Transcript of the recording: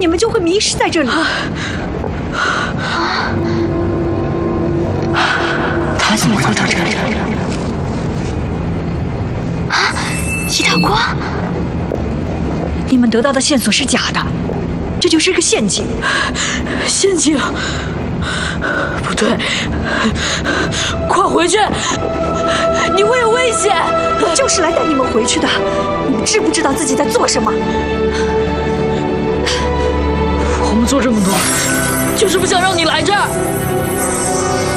你们就会迷失在这里。 他怎么会到这里？ 啊！一道光。 你们得到的线索是假的，这就是个陷阱。 陷阱？不对，快回去！你会有危险。 我就是来带你们回去的。你们知不知道自己在做什么？ 我们做这么多，就是不想让你来这儿。